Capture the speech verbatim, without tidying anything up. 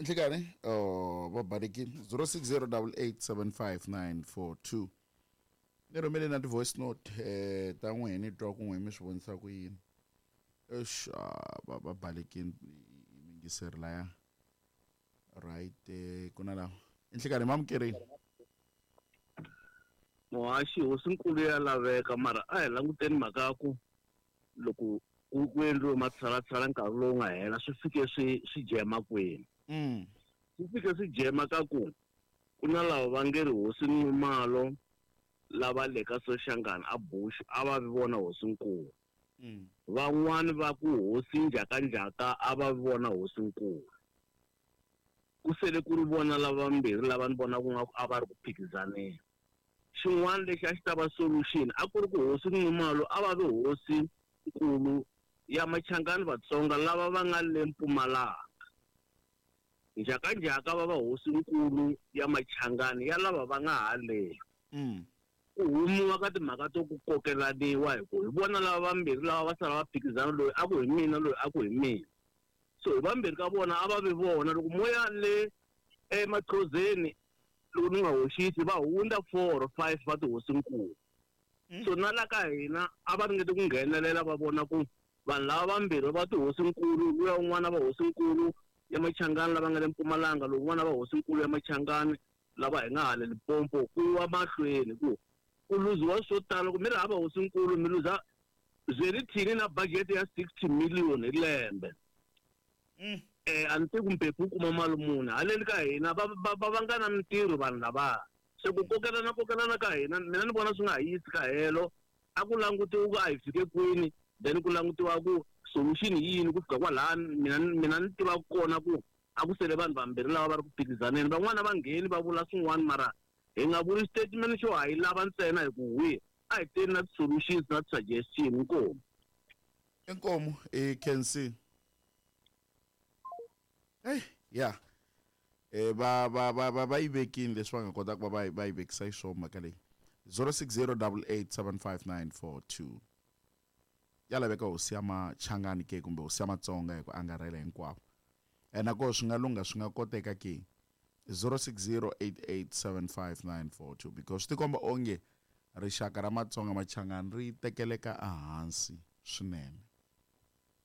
Nhlikani oh babalekile zero six zero eight eight seven five nine four two ni rhumele na ti-voice note eh ta n'wina ni twa ku n'we mi swi vonisa ku yini eish babalekile mingiseri laya right eh ku na lawa Nhlikani ma amukerile Mohaxi hosinkulu ya laveka mara a hi languteni mhaka ya ku loko ku endliwe matshalatshala nkarhi lowu nga hela swi fike swi swi jema kwini mm swi fike swi jema ka ku ku na lava va nge ri hosi Nxumalo lava le ka Soshangana a Bush a va vi vona hosinkulu mm van'wani va ku hosi Njhakanjhaka a va vi vona hosinkulu ku sele ku ri vona lava mbirhi lava ni vona ku nga a va ri ku phikizaneni xin'wana lexi a xi ta va solution a ku ri ku hosi Nxumalo a va vi hosi nkulu ya Machangani Vatsonga lava va nga le Mpumalanga Njhakanjhaka va va hosi nkulu ya Machangani ya lava va nga ha le mm ku humiwa ka timhaka to ku kokelaniwa hi ku hi vona lava vambirhi lava va sala va phikizana loyi a ku hi mina loyi a ku hi mina so hi vambirhi ka vona a va vi vona loko moya le eMaxhozeni loko ni nga hoxisi va hundza four or five va tihosinkulu so na la ka hina a va ringete ku nghenelela va vona ku vanhu lava vambirhi va tihosinkulu luya un'wana va hosinkulu ya Machangani lava nga le Mpumalanga lowu n'wana va hosinkulu ya Machangani lava hi nga ha le Limpopo ku wa mahlweni ku ku luziwa swo tala loko mi ri hava hosinkulu mi luza zwelithini na budget ya sixty million hi lembe mm eh a ni tivi kumpefu kuma mali muni haleni ka hina va va va nga na mintirho vanhu lava se ku kokelana kokelana ka hina mina ni vona swi nga ha yisi ka helo a ku langutiwa ku a hi fike kwini then ku langutiwa ku solution yini ku fika kwalani mina mina ni tiva kona ku a ku sele vanhu vambirhi lava va ri ku phikizaneni van'wana va ngheni va vula swin'wana mara hi nga vuli statement xo ha yi lava ntsena hi ku hwi a hi teni na ti-solutions na ti-suggestion inkomu inkomo eh can see hey yeah eh ba ba ba ba ba ivekini leswi va nga kota ku va va ivekisa hi swona mhaka leyi zero six zero eight eight seven five nine four two ya laveka hosi ya Machangani ke kumbe hosi ya Matsonga hi ku angarhela hinkwavo and nakona swi nga lunga swi nga koteka ke zero six zero eight eight seven five nine four two because ti komba onge rixaka ra Matsonga Machangani ri tekeleka ehansi swinene.